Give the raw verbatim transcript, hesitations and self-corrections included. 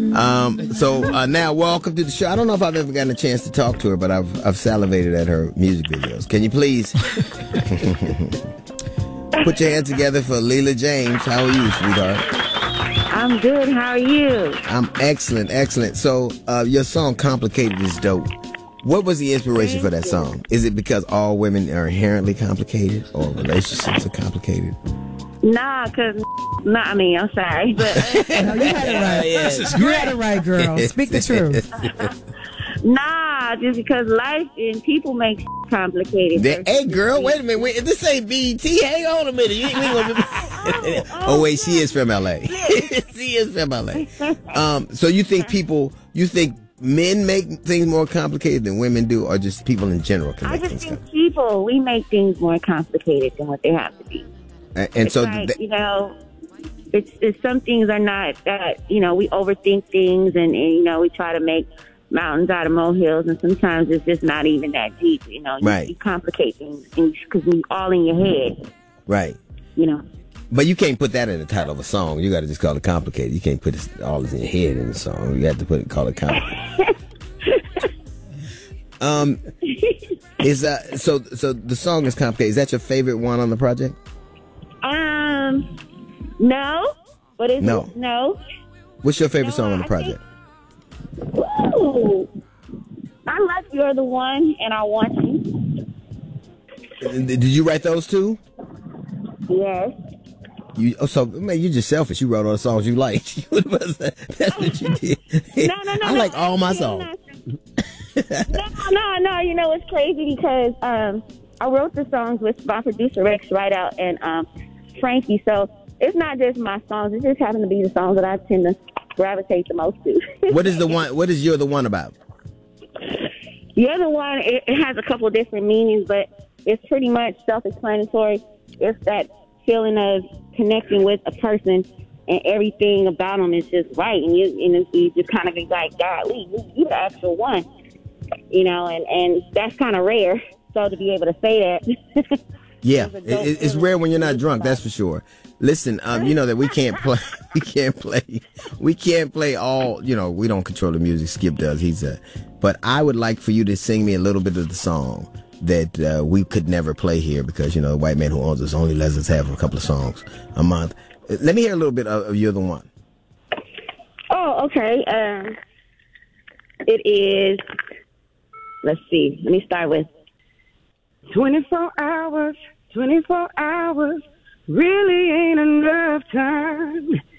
Um, so uh, now, welcome to the show. I don't know if I've ever gotten a chance to talk to her, but I've I've salivated at her music videos. Can you please put your hands together for Leela James? How are you, sweetheart? I'm good. How are you? I'm excellent, excellent. So uh, your song "Complicated" is dope. What was the inspiration for that song? Is it because all women are inherently complicated, or relationships are complicated? Nah, cause nah. I mean, I'm sorry, but no, you had it right. Yes. You had it right, girl. Speak the truth. Nah, just because life and people make complicated. Then, hey, girl, wait a minute. Wait, this ain't B E T. Hang on a minute. You ain't, we ain't gonna be... oh, oh, oh, wait, she is from L A She is from L A Um, so you think people, you think men make things more complicated than women do, or just people in general can make I just things think complicated? people, we make things more complicated than what they have to be. And, and it's so, like, th- you know, it's, it's some things are not that, you know, we overthink things and, and, you know, we try to make mountains out of molehills, and sometimes it's just not even that deep, you know. You, right. you complicate things because it's all in your head. Right. You know. But you can't put that in the title of a song. You got to just call it complicated. You can't put it all in your head in the song. You have to put it, call it complicated. um, is uh, so so the song is complicated. Is that your favorite one on the project? Um, no, but it's no. No. What's your favorite no, song on the I project? Think, ooh, I like You're the One and I Want You. Did you write those two? Yes. You oh, so man, you're just selfish. You wrote all the songs you liked. That's what you did. no, no, no. I no, like all my no, songs. no, no, no. You know it's crazy because um, I wrote the songs with my producer Rex Rideout and um, Frankie. So it's not just my songs. It just happen to be the songs that I tend to gravitate the most to. What is the one? What is You're the One about? You're the One. It, it has a couple of different meanings, but it's pretty much self-explanatory. It's that feeling of connecting with a person and everything about them is just right, and you and you just kind of be like, golly, you, you the actual one, you know, and, and that's kind of rare. So to be able to say that, yeah, it, it's rare when you're not drunk. That's for sure. Listen, um, you know that we can't play, we can't play, we can't play all. You know, we don't control the music. Skip does. He's a, but I would like for you to sing me a little bit of the song that uh, we could never play here because, you know, the white man who owns us only lets us have a couple of songs a month. Let me hear a little bit of, of You're the One. Oh, okay. Um, it is, let's see. Let me start with twenty-four hours, twenty-four hours, really ain't enough time.